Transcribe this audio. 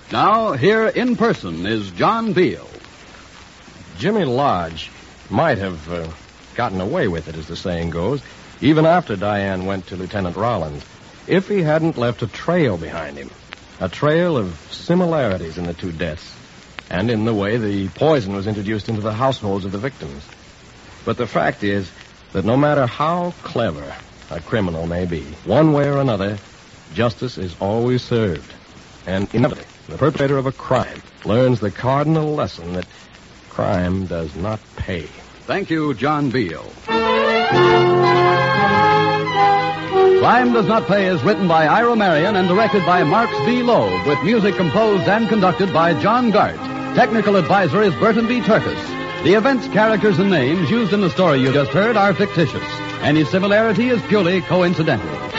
Now, here in person is John Beale. Jimmy Lodge might have gotten away with it, as the saying goes, even after Diane went to Lieutenant Rollins, if he hadn't left a trail behind him. A trail of similarities in the two deaths, and in the way the poison was introduced into the households of the victims. But the fact is that no matter how clever a criminal may be, one way or another, justice is always served. And inevitably, the perpetrator of a crime learns the cardinal lesson that crime does not pay. Thank you, John Beale. Crime Does Not Pay is written by Ira Marion and directed by Marks V. Loeb, with music composed and conducted by John Gart. Technical advisor is Burton B. Turkis. The events, characters, and names used in the story you just heard are fictitious. Any similarity is purely coincidental.